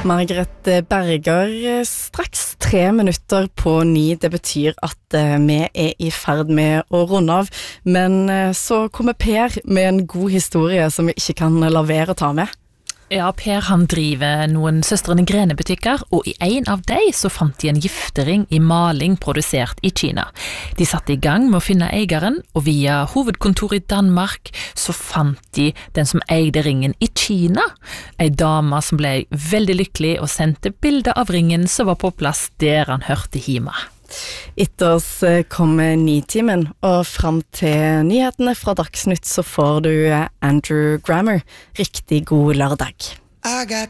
Margaret Berger, straks 3 minutter på 9. Det betyr at vi I ferd med å runde av. Men så kommer Per med en god historie som vi ikke kan la være å ta med. Ja, Per han driver noen Søstrene Grene-butikker, og I en av dem så fant de en giftering I maling produsert I Kina. De satte I gang med å finne eieren, og via hovedkontoret I Danmark så fant de den som eide ringen I Kina. En dame som ble veldig lykkelig og sendte bilder av ringen som var på plass der han hørte hjemme. Etter oss kommer Nitimen, og frem til nyhetene fra Dagsnytt så får du Andrew Grammer. Riktig god lørdag.